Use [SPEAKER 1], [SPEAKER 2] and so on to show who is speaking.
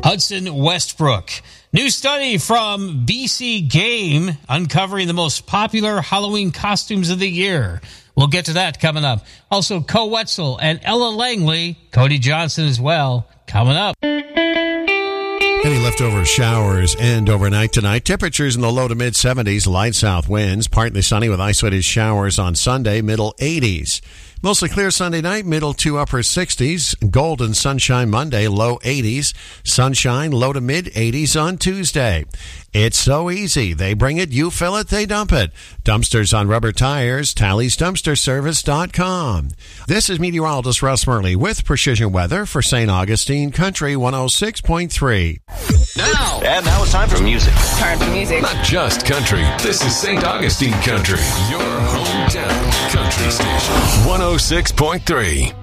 [SPEAKER 1] Hudson Westbrook. New study from BC Game uncovering the most popular Halloween costumes of the year. We'll get to that coming up. Also, Co Wetzel and Ella Langley, Cody Johnson as well, coming up.
[SPEAKER 2] Any leftover showers end overnight tonight. Temperatures in the low to mid 70s, light south winds, partly sunny with isolated showers on Sunday, middle 80s. Mostly clear Sunday night, middle to upper 60s. Golden sunshine Monday, low 80s. Sunshine, low to mid 80s on Tuesday. It's so easy. They bring it, you fill it, they dump it. Dumpsters on rubber tires, TallysDumpsterService.com. This is meteorologist Russ Murley with Precision Weather for St. Augustine Country 106.3.
[SPEAKER 3] Now! And now it's time for music.
[SPEAKER 4] Time for music.
[SPEAKER 3] Not just country. This is St. Augustine Country, your hometown country station. 106.3.